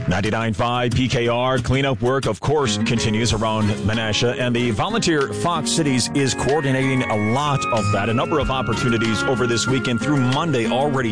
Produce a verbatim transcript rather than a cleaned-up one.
ninety-nine point five P K R cleanup work, of course, continues around Menasha, and the volunteer Fox Cities is coordinating a lot of that. A number of opportunities over this weekend through Monday already